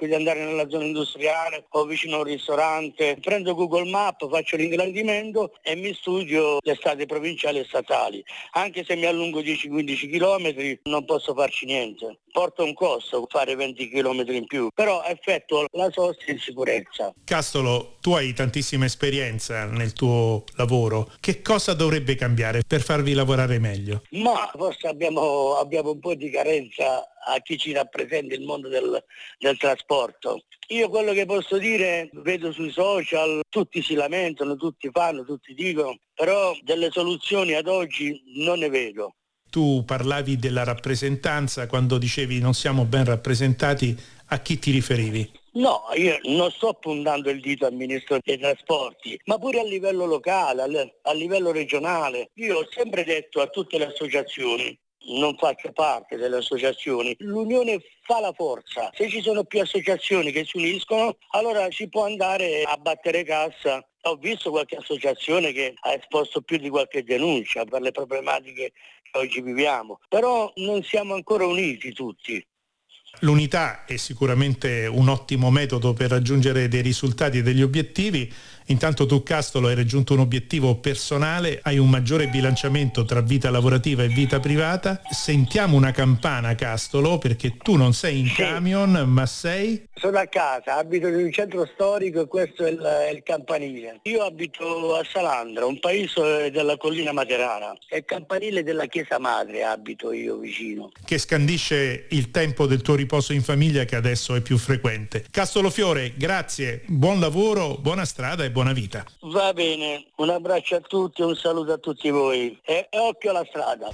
cerco di andare nella zona industriale o vicino a un ristorante, prendo Google Maps, faccio l'ingrandimento e mi studio le strade provinciali e statali. Anche se mi allungo 10-15 km non posso farci niente. Porta un costo fare 20 km in più, però effettuo la sosta in sicurezza. Castolo, tu hai tantissima esperienza nel tuo lavoro. Che cosa dovrebbe cambiare per farvi lavorare meglio? Ma forse abbiamo un po' di carenza a chi ci rappresenta il mondo del trasporto. Io quello che posso dire, vedo sui social, tutti si lamentano, tutti fanno, tutti dicono, però delle soluzioni ad oggi non ne vedo. Tu parlavi della rappresentanza, quando dicevi non siamo ben rappresentati, a chi ti riferivi? No, io non sto puntando il dito al ministro dei trasporti, ma pure a livello locale, a livello regionale. Io ho sempre detto a tutte le associazioni, non faccio parte delle associazioni, l'unione fa la forza. Se ci sono più associazioni che si uniscono, allora si può andare a battere cassa. Ho visto qualche associazione che ha esposto più di qualche denuncia per le problematiche che oggi viviamo, però non siamo ancora uniti tutti. L'unità è sicuramente un ottimo metodo per raggiungere dei risultati e degli obiettivi. Intanto tu, Castolo, hai raggiunto un obiettivo personale, hai un maggiore bilanciamento tra vita lavorativa e vita privata. Sentiamo una campana, Castolo, perché tu non sei in camion, ma sei... Sono a casa, abito in un centro storico e questo è il campanile. Io abito a Salandra, un paese della collina Materana. È il campanile della Chiesa Madre, abito io vicino. Che scandisce il tempo del tuo riposo in famiglia, che adesso è più frequente. Castolo Fiore, grazie, buon lavoro, buona strada e buona vita. Va bene, un abbraccio a tutti, un saluto a tutti voi e occhio alla strada.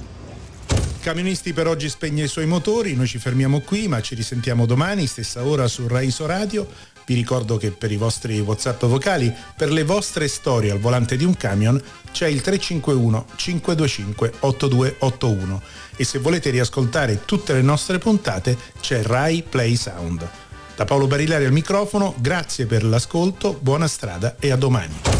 Camionisti per oggi spegne i suoi motori, noi ci fermiamo qui, ma ci risentiamo domani, stessa ora su Raiso Radio. Vi ricordo che per i vostri WhatsApp vocali, per le vostre storie al volante di un camion, c'è il 351 525 8281 e se volete riascoltare tutte le nostre puntate c'è Rai Play Sound. Da Paolo Barilari al microfono, grazie per l'ascolto, buona strada e a domani.